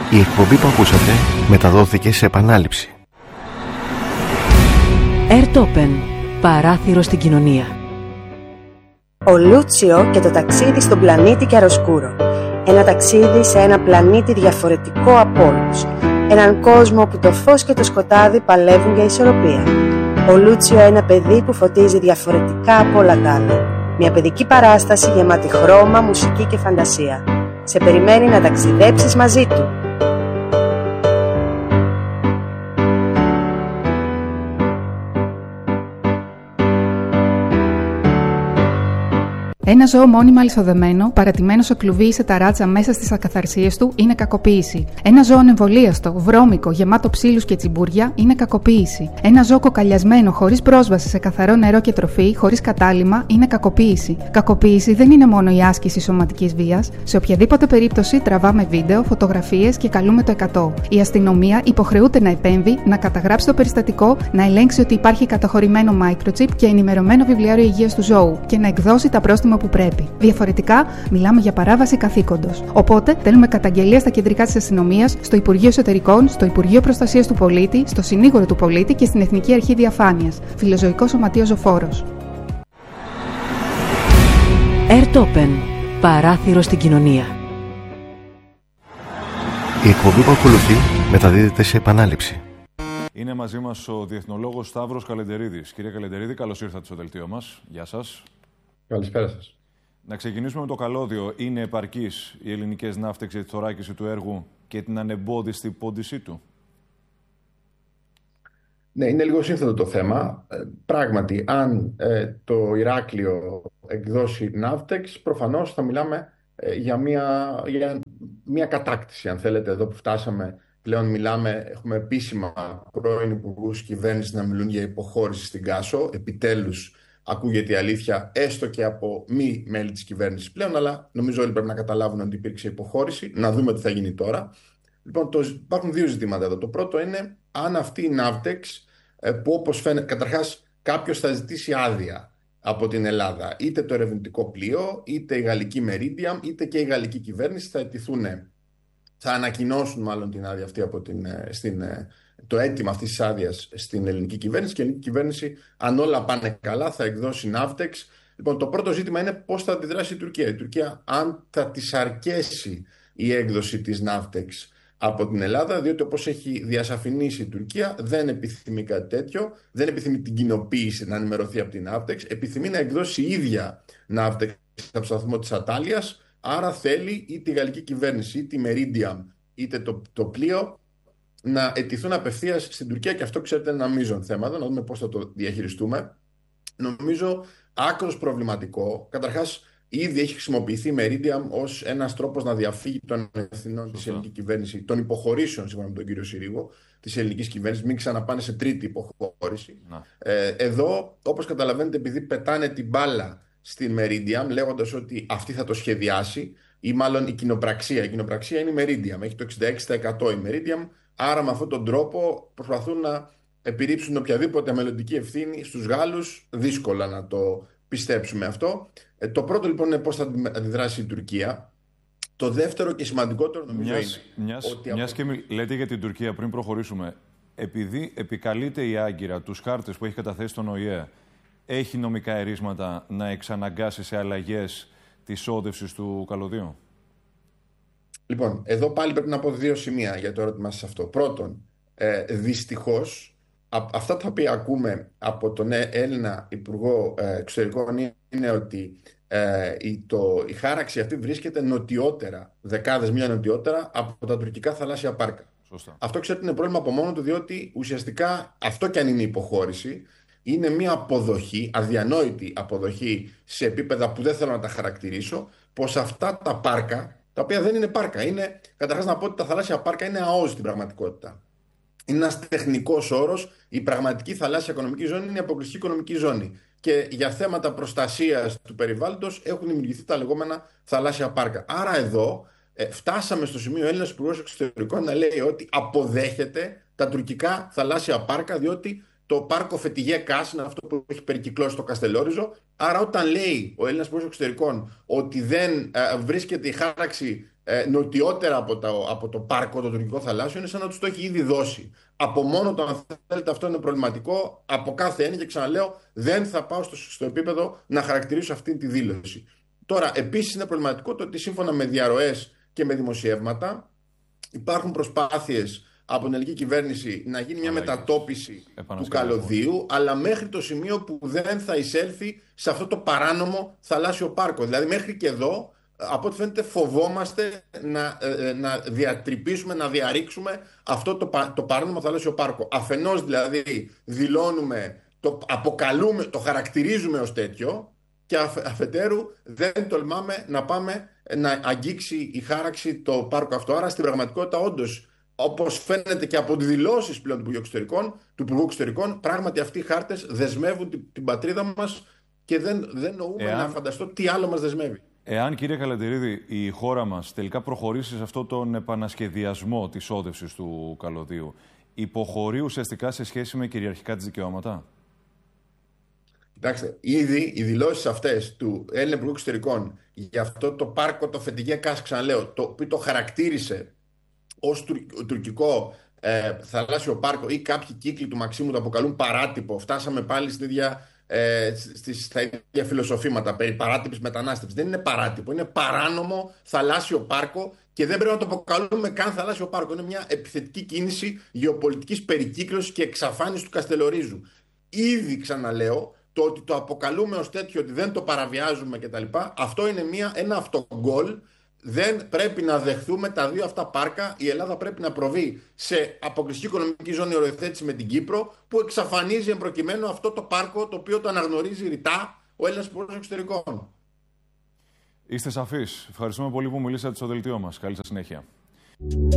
Η εκπομπή που ακούσατε μεταδόθηκε σε επανάληψη. Airtopen, παράθυρο στην κοινωνία. Ο Λούτσιο και το ταξίδι στον πλανήτη Κιαροσκούρο. Ένα ταξίδι σε ένα πλανήτη διαφορετικό από όλους. Έναν κόσμο όπου το φως και το σκοτάδι παλεύουν για ισορροπία. Ο Λούτσιο, ένα παιδί που φωτίζει διαφορετικά από όλα τα άλλα. Μια παιδική παράσταση γεμάτη χρώμα, μουσική και φαντασία. Σε περιμένει να ταξιδέψεις μαζί του. Ένα ζώο μόνιμα αλυσοδεμένο, παρατημένο σε κλουβί ή σε ταράτσα μέσα στις ακαθαρσίες του, είναι κακοποίηση. Ένα ζώο ανεμβολίαστο, βρώμικο, γεμάτο ψήλους και τσιμπούρια, είναι κακοποίηση. Ένα ζώο κοκαλιασμένο, χωρίς πρόσβαση σε καθαρό νερό και τροφή, χωρίς κατάλυμμα, είναι κακοποίηση. Κακοποίηση δεν είναι μόνο η άσκηση σωματικής βίας. Σε οποιαδήποτε περίπτωση τραβάμε βίντεο, φωτογραφίες και καλούμε το 100. Η αστυνομία υποχρεούται να επέμβει, να καταγράψει το περιστατικό, να ελέγξει ότι υπάρχει καταχωρημένο microchip και ενημερωμένο βιβλιάριο υγείας του ζώου και να εκδώσει τα πρόστιμα που πρέπει. Διαφορετικά, μιλάμε για παράβαση καθήκοντος. Οπότε, στέλνουμε καταγγελία στα κεντρικά της αστυνομίας, στο Υπουργείο Εσωτερικών, στο Υπουργείο Προστασίας του Πολίτη, στο Συνήγορο του Πολίτη και στην Εθνική Αρχή Διαφάνειας. Φιλοζωικό Σωματείο Ζωφόρος. Airtopen, παράθυρο στην κοινωνία. Η εκπομπή που ακολουθεί μεταδίδεται σε επανάληψη. Είναι μαζί μας ο διεθνολόγος Σταύρος Καλεντερίδης. Κύριε Καλεντερίδη, καλώς ήρθατε στο δελτίο μας. Γεια σας. Καλησπέρα σας. Να ξεκινήσουμε με το καλώδιο. Είναι επαρκής οι ελληνικές ναύτες για τη θωράκιση του έργου και την ανεμπόδιστη πόντισή του? Ναι, είναι λίγο σύνθετο το θέμα. Πράγματι, αν το Ηράκλειο εκδώσει ναύτεξ, προφανώς θα μιλάμε για μια κατάκτηση. Αν θέλετε, εδώ που φτάσαμε, πλέον έχουμε επίσημα πρώην υπουργούς κυβέρνησης να μιλούν για υποχώρηση στην Κάσο. Επιτέλους ακούγεται η αλήθεια, έστω και από μη μέλη της κυβέρνησης πλέον, αλλά νομίζω όλοι πρέπει να καταλάβουν ότι υπήρξε υποχώρηση. Να δούμε τι θα γίνει τώρα. Λοιπόν, υπάρχουν δύο ζητήματα εδώ. Το πρώτο είναι αν αυτή η ναύτεξ, που όπως φαίνεται, καταρχάς κάποιος θα ζητήσει άδεια από την Ελλάδα. Είτε το ερευνητικό πλοίο, είτε η γαλλική Meridiam, είτε και η γαλλική κυβέρνηση θα ανακοινώσουν μάλλον την άδεια αυτή το αίτημα αυτής της άδειας στην ελληνική κυβέρνηση, και η ελληνική κυβέρνηση, αν όλα πάνε καλά, θα εκδώσει ναύτεξ. Λοιπόν, το πρώτο ζήτημα είναι πώς θα αντιδράσει η Τουρκία. Η Τουρκία, αν θα της αρκέσει η έκδοση της ναύτεξ από την Ελλάδα, διότι όπως έχει διασαφηνίσει η Τουρκία, δεν επιθυμεί κάτι τέτοιο, δεν επιθυμεί την κοινοποίηση να ενημερωθεί από την ναύτεξ, επιθυμεί να εκδώσει η ίδια ναύτεξ από το σταθμό της Ατάλειας. Άρα θέλει είτε η γαλλική κυβέρνηση, είτε η Meridiam, είτε το πλοίο να αιτηθούν απευθείας στην Τουρκία, και αυτό, ξέρετε, είναι ένα μείζον θέμα. Να δούμε πώς θα το διαχειριστούμε. Νομίζω άκρως προβληματικό. Καταρχάς, ήδη έχει χρησιμοποιηθεί η Meridiam ως ένας τρόπος να διαφύγει των ευθυνών της ελληνικής κυβέρνησης, των υποχωρήσεων, σύμφωνα με τον κύριο Συρίγο, της ελληνικής κυβέρνησης, μην ξαναπάνε σε τρίτη υποχώρηση. Εδώ, όπως καταλαβαίνετε, επειδή πετάνε την μπάλα στην Meridiam, λέγοντας ότι αυτή θα το σχεδιάσει, ή μάλλον η κοινοπραξία. Η κοινοπραξία είναι η Meridiam, έχει το 66% η Meridiam. Άρα με αυτόν τον τρόπο προσπαθούν να επιρρύψουν οποιαδήποτε μελλοντική ευθύνη στους Γάλλους. Δύσκολα να το πιστέψουμε αυτό. Το πρώτο λοιπόν είναι πώς θα αντιδράσει η Τουρκία. Το δεύτερο και σημαντικότερο νομίζω είναι μιας και λέτε για την Τουρκία, πριν προχωρήσουμε, επειδή επικαλείται η Άγκυρα τους χάρτες που έχει καταθέσει στον ΟΗΕ, έχει νομικά ερίσματα να εξαναγκάσει σε αλλαγές της σώδευσης του καλωδίου? Λοιπόν, εδώ πάλι πρέπει να πω δύο σημεία για το ερώτημα σε αυτό. Πρώτον, δυστυχώς, αυτά τα οποία ακούμε από τον Έλληνα Υπουργό Εξωτερικών είναι ότι η χάραξη αυτή βρίσκεται νοτιότερα, δεκάδες μίλια νοτιότερα από τα τουρκικά θαλάσσια πάρκα. Σωστά. Αυτό, ξέρετε, είναι πρόβλημα από μόνο του, διότι ουσιαστικά αυτό κι αν είναι υποχώρηση, είναι μια αποδοχή, αδιανόητη αποδοχή σε επίπεδα που δεν θέλω να τα χαρακτηρίσω, πως αυτά τα πάρκα, τα οποία δεν είναι πάρκα, καταρχάς να πω ότι τα θαλάσσια πάρκα είναι ΑΟΣ στην πραγματικότητα. Είναι ένας τεχνικός όρος. Η πραγματική θαλάσσια οικονομική ζώνη είναι η αποκλειστική οικονομική ζώνη. Και για θέματα προστασίας του περιβάλλοντος έχουν δημιουργηθεί τα λεγόμενα θαλάσσια πάρκα. Άρα εδώ φτάσαμε στο σημείο ο Έλληνας Υπουργός Εξωτερικών να λέει ότι αποδέχεται τα τουρκικά θαλάσσια πάρκα, διότι το πάρκο Φετιγέ Κάς, είναι αυτό που έχει περικυκλώσει το Καστελόριζο. Άρα, όταν λέει ο Έλληνας Υπουργός Εξωτερικών ότι δεν βρίσκεται η χάραξη νοτιότερα από το πάρκο, το τουρκικό θαλάσσιο, είναι σαν να τους το έχει ήδη δώσει. Από μόνο το, αν θέλετε, αυτό είναι προβληματικό από κάθε έννοια, και ξαναλέω, δεν θα πάω στο επίπεδο να χαρακτηρίσω αυτή τη δήλωση. Τώρα, επίσης είναι προβληματικό το ότι σύμφωνα με διαρροές και με δημοσιεύματα υπάρχουν προσπάθειες από την ελληνική κυβέρνηση να γίνει μια μετατόπιση του καλωδίου, αλλά μέχρι το σημείο που δεν θα εισέλθει σε αυτό το παράνομο θαλάσσιο πάρκο. Δηλαδή, μέχρι και εδώ, από ό,τι φαίνεται, φοβόμαστε να διατρυπήσουμε, να διαρρήξουμε αυτό το παράνομο θαλάσσιο πάρκο. Αφενός, δηλαδή, δηλώνουμε, το αποκαλούμε, το χαρακτηρίζουμε ως τέτοιο, και αφετέρου δεν τολμάμε να πάμε να αγγίξει η χάραξη το πάρκο αυτό. Άρα, στην πραγματικότητα, όντως, όπως φαίνεται και από τις δηλώσεις πλέον του Υπουργού Εξωτερικών, πράγματι αυτοί οι χάρτες δεσμεύουν την πατρίδα μας και δεν νοούμε να φανταστώ τι άλλο μας δεσμεύει. Εάν, κύριε Καλαντερίδη, η χώρα μας τελικά προχωρήσει σε αυτόν τον επανασχεδιασμό της όδευσης του καλωδίου, υποχωρεί ουσιαστικά σε σχέση με κυριαρχικά της δικαιώματα? Κοιτάξτε, ήδη οι δηλώσεις αυτές του Έλληνα Υπουργού Εξωτερικών για αυτό το πάρκο, το Φετιγέ Κάς, ξαναλέω, το οποίο το χαρακτήρισε ως τουρκικό θαλάσσιο πάρκο, ή κάποιοι κύκλοι του Μαξίμου το αποκαλούν παράτυπο. Φτάσαμε πάλι στα ίδια φιλοσοφήματα περί παράτυπης μετανάστευσης. Δεν είναι παράτυπο, είναι παράνομο θαλάσσιο πάρκο, και δεν πρέπει να το αποκαλούμε καν θαλάσσιο πάρκο. Είναι μια επιθετική κίνηση γεωπολιτικής περικύκλωσης και εξαφάνισης του Καστελορίζου. Ήδη, ξαναλέω, το ότι το αποκαλούμε ως τέτοιο, ότι δεν το παραβιάζουμε κτλ., αυτό είναι ένα αυτογκόλ. Δεν πρέπει να δεχθούμε τα δύο αυτά πάρκα. Η Ελλάδα πρέπει να προβεί σε αποκλειστική οικονομική ζώνη οριοθέτηση με την Κύπρο, που εξαφανίζει εμπροκειμένου αυτό το πάρκο, το οποίο το αναγνωρίζει ρητά ο Έλληνας Υπουργός Εξωτερικών. Είστε σαφείς. Ευχαριστούμε πολύ που μιλήσατε στο δελτίο μας. Καλή σας συνέχεια.